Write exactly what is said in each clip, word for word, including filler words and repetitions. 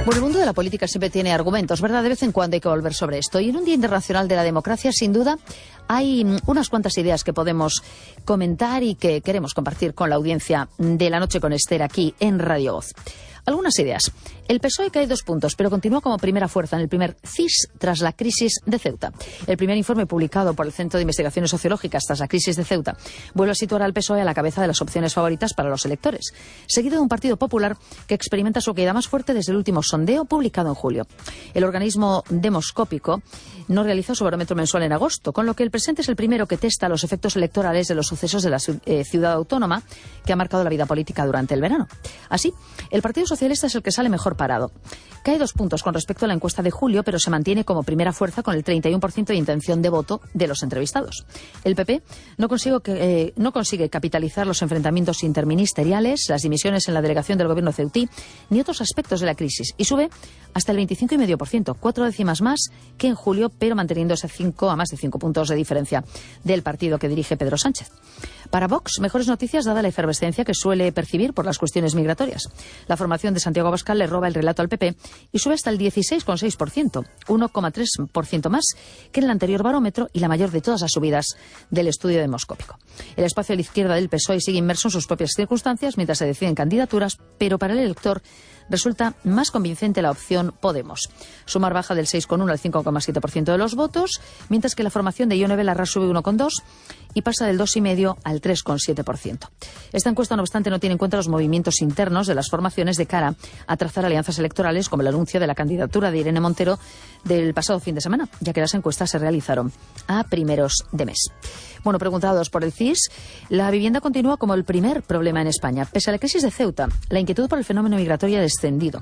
Bueno, el mundo de la política siempre tiene argumentos, ¿verdad? De vez en cuando hay que volver sobre esto. Y en un Día Internacional de la Democracia, sin duda, hay unas cuantas ideas que podemos comentar y que queremos compartir con la audiencia de La Noche con Esther aquí en Radio Voz. Algunas ideas. El P S O E cae dos puntos, pero continúa como primera fuerza en el primer C I S tras la crisis de Ceuta. El primer informe publicado por el Centro de Investigaciones Sociológicas tras la crisis de Ceuta vuelve a situar al P S O E a la cabeza de las opciones favoritas para los electores, seguido de un Partido Popular que experimenta su caída más fuerte desde el último sondeo publicado en julio. El organismo demoscópico no realizó su barómetro mensual en agosto, con lo que el presente es el primero que testa los efectos electorales de los sucesos de la eh, ciudad autónoma que ha marcado la vida política durante el verano. Así, el Partido Socialista es el que sale mejor parado. Cae dos puntos con respecto a la encuesta de julio, pero se mantiene como primera fuerza con el treinta y uno por ciento de intención de voto de los entrevistados. El P P no consigue, eh, no consigue capitalizar los enfrentamientos interministeriales, las dimisiones en la delegación del gobierno ceutí, ni otros aspectos de la crisis, y sube hasta el veinticinco coma cinco por ciento, cuatro décimas más que en julio, pero manteniéndose cinco a más de cinco puntos de diferencia del partido que dirige Pedro Sánchez. Para Vox, mejores noticias dada la efervescencia que suele percibir por las cuestiones migratorias. La formación de Santiago Abascal le roba el relato al P P y sube hasta el dieciséis coma seis por ciento, uno coma tres por ciento más que en el anterior barómetro y la mayor de todas las subidas del estudio demoscópico. El espacio de la izquierda del P S O E sigue inmerso en sus propias circunstancias mientras se deciden candidaturas, pero para el elector resulta más convincente la opción Podemos. Sumar baja del seis coma uno al cinco coma siete por ciento de los votos, mientras que la formación de Ione Belarra sube uno coma dos y pasa del dos coma cinco al tres coma siete por ciento. Esta encuesta, no obstante, no tiene en cuenta los movimientos internos de las formaciones de cara a trazar alianzas electorales, como el anuncio de la candidatura de Irene Montero del pasado fin de semana, ya que las encuestas se realizaron a primeros de mes. Bueno, preguntados por el C I S, la vivienda continúa como el primer problema en España. Pese a la crisis de Ceuta, la inquietud por el fenómeno migratorio ha descendido.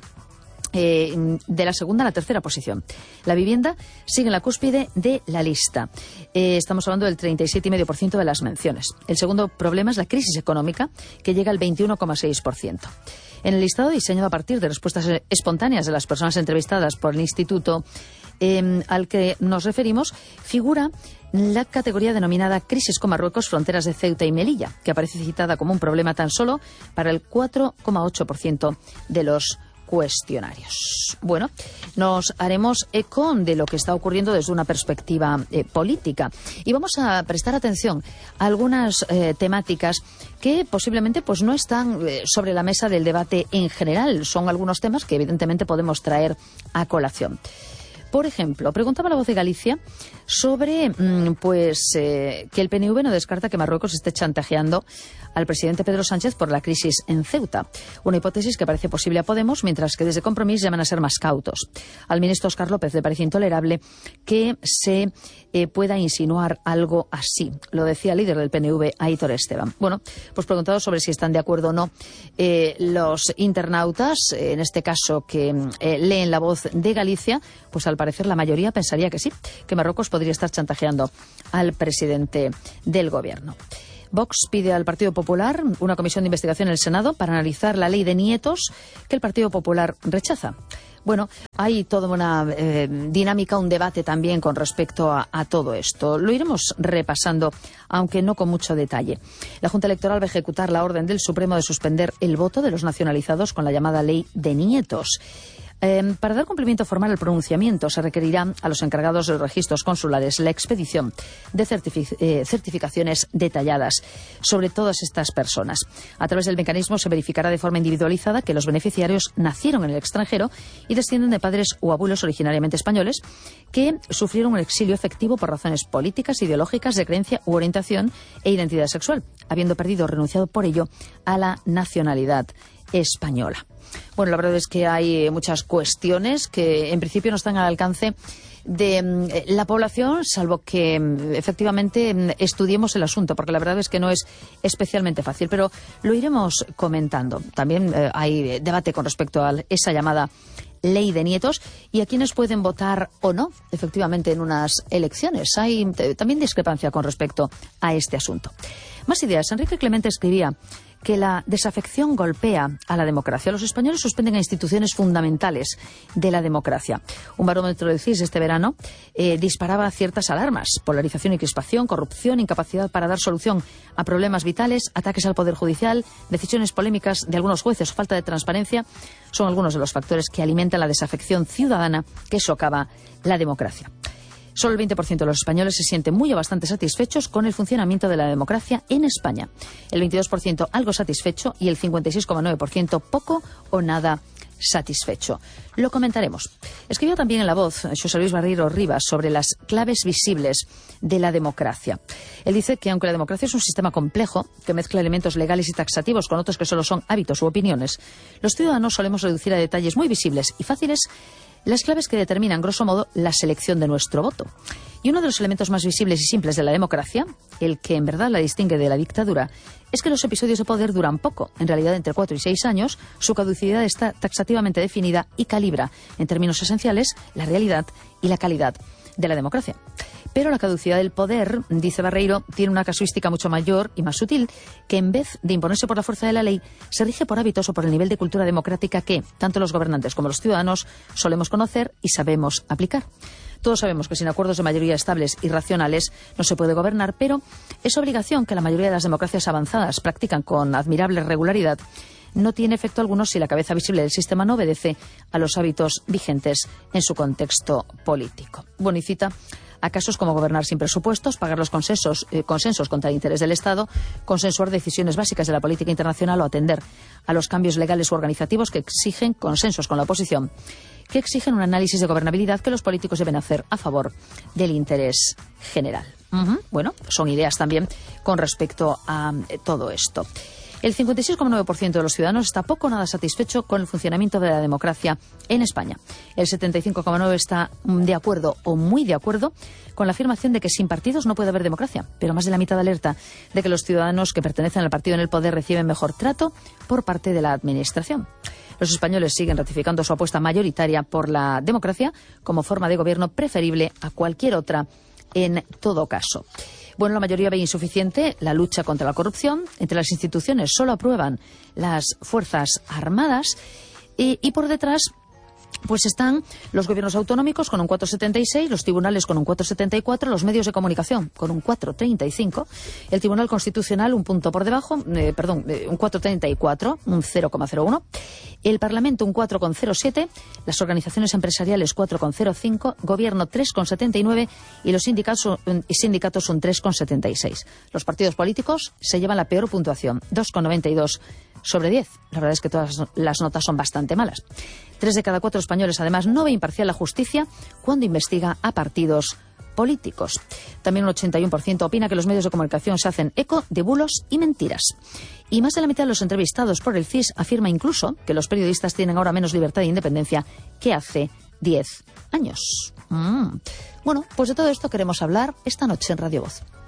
Eh, de la segunda a la tercera posición. La vivienda sigue en la cúspide de la lista. Eh, estamos hablando del treinta y siete coma cinco por ciento de las menciones. El segundo problema es la crisis económica, que llega al veintiuno coma seis por ciento. En el listado, diseñado a partir de respuestas espontáneas de las personas entrevistadas por el instituto eh, al que nos referimos, figura la categoría denominada Crisis con Marruecos, fronteras de Ceuta y Melilla, que aparece citada como un problema tan solo para el cuatro coma ocho por ciento de los cuestionarios. Bueno, nos haremos eco de lo que está ocurriendo desde una perspectiva eh, política y vamos a prestar atención a algunas eh, temáticas que posiblemente pues no están eh, sobre la mesa del debate en general. Son algunos temas que evidentemente podemos traer a colación. Por ejemplo, preguntaba La Voz de Galicia sobre pues eh, que el P N V no descarta que Marruecos esté chantajeando al presidente Pedro Sánchez por la crisis en Ceuta. Una hipótesis que parece posible a Podemos, mientras que desde Compromís llaman a ser más cautos. Al ministro Óscar López le parece intolerable que se eh, pueda insinuar algo así. Lo decía el líder del P N V, Aitor Esteban. Bueno, pues preguntado sobre si están de acuerdo o no eh, los internautas, eh, en este caso que eh, leen La Voz de Galicia, pues al parecer la mayoría pensaría que sí, que Marruecos podría estar chantajeando al presidente del gobierno. Vox pide al Partido Popular una comisión de investigación en el Senado para analizar la ley de nietos que el Partido Popular rechaza. Bueno, hay toda una eh, dinámica, un debate también con respecto a, a todo esto. Lo iremos repasando, aunque no con mucho detalle. La Junta Electoral va a ejecutar la orden del Supremo de suspender el voto de los nacionalizados con la llamada ley de nietos. Eh, para dar cumplimiento formal al pronunciamiento se requerirá a los encargados de los registros consulares la expedición de certific- eh, certificaciones detalladas sobre todas estas personas. A través del mecanismo se verificará de forma individualizada que los beneficiarios nacieron en el extranjero y descienden de padres o abuelos originariamente españoles que sufrieron un exilio efectivo por razones políticas, ideológicas, de creencia u orientación e identidad sexual, habiendo perdido o renunciado por ello a la nacionalidad española. Bueno, la verdad es que hay muchas cuestiones que en principio no están al alcance de la población, salvo que efectivamente estudiemos el asunto, porque la verdad es que no es especialmente fácil, pero lo iremos comentando. También eh, hay debate con respecto a esa llamada ley de nietos y a quienes pueden votar o no, efectivamente, en unas elecciones. Hay también discrepancia con respecto a este asunto. Más ideas. Enrique Clemente escribía que la desafección golpea a la democracia. Los españoles suspenden a instituciones fundamentales de la democracia. Un barómetro del C I S este verano eh, disparaba ciertas alarmas: polarización y crispación, corrupción, incapacidad para dar solución a problemas vitales, ataques al Poder Judicial, decisiones polémicas de algunos jueces o falta de transparencia son algunos de los factores que alimentan la desafección ciudadana que socava la democracia. Solo el veinte por ciento de los españoles se sienten muy o bastante satisfechos con el funcionamiento de la democracia en España. El veintidós por ciento algo satisfecho y el cincuenta y seis coma nueve por ciento poco o nada satisfecho. Lo comentaremos. Escribió también en La Voz José Luis Barreiro Rivas sobre las claves visibles de la democracia. Él dice que aunque la democracia es un sistema complejo que mezcla elementos legales y taxativos con otros que solo son hábitos u opiniones, los ciudadanos solemos reducir a detalles muy visibles y fáciles las claves que determinan, grosso modo, la selección de nuestro voto. Y uno de los elementos más visibles y simples de la democracia, el que en verdad la distingue de la dictadura, es que los episodios de poder duran poco, en realidad entre cuatro y seis años, su caducidad está taxativamente definida y calibra, en términos esenciales, la realidad y la calidad de la democracia. Pero la caducidad del poder, dice Barreiro, tiene una casuística mucho mayor y más sutil, que en vez de imponerse por la fuerza de la ley, se rige por hábitos o por el nivel de cultura democrática que, tanto los gobernantes como los ciudadanos, solemos conocer y sabemos aplicar. Todos sabemos que sin acuerdos de mayoría estables y racionales no se puede gobernar, pero es obligación que la mayoría de las democracias avanzadas practican con admirable regularidad. No tiene efecto alguno si la cabeza visible del sistema no obedece a los hábitos vigentes en su contexto político. Bueno, y cita a casos como gobernar sin presupuestos, pagar los consensos, eh, consensos contra el interés del Estado, consensuar decisiones básicas de la política internacional o atender a los cambios legales u organizativos que exigen consensos con la oposición, que exigen un análisis de gobernabilidad que los políticos deben hacer a favor del interés general. Uh-huh. Bueno, son ideas también con respecto a eh, todo esto. El cincuenta y seis coma nueve por ciento de los ciudadanos está poco o nada satisfecho con el funcionamiento de la democracia en España. El setenta y cinco coma nueve por ciento está de acuerdo o muy de acuerdo con la afirmación de que sin partidos no puede haber democracia, pero más de la mitad alerta de que los ciudadanos que pertenecen al partido en el poder reciben mejor trato por parte de la administración. Los españoles siguen ratificando su apuesta mayoritaria por la democracia como forma de gobierno preferible a cualquier otra en todo caso. Bueno, la mayoría ve insuficiente la lucha contra la corrupción. Entre las instituciones solo aprueban las Fuerzas Armadas y, y por detrás pues están los gobiernos autonómicos con un cuatro coma setenta y seis, los tribunales con un cuatro coma setenta y cuatro, los medios de comunicación con un cuatro coma treinta y cinco, el Tribunal Constitucional un punto por debajo, eh, perdón, eh, un cuatro coma treinta y cuatro, un cero coma cero uno, el Parlamento un cuatro coma cero siete, las organizaciones empresariales cuatro coma cero cinco, Gobierno tres coma setenta y nueve y los sindicatos, y sindicatos un tres coma setenta y seis. Los partidos políticos se llevan la peor puntuación, dos coma noventa y dos sobre diez. La verdad es que todas las notas son bastante malas. Tres de cada cuatro españoles, además, no ve imparcial la justicia cuando investiga a partidos políticos. También un ochenta y uno por ciento opina que los medios de comunicación se hacen eco de bulos y mentiras. Y más de la mitad de los entrevistados por el C I S afirma incluso que los periodistas tienen ahora menos libertad e independencia que hace diez años. Mm. Bueno, pues de todo esto queremos hablar esta noche en Radio Voz.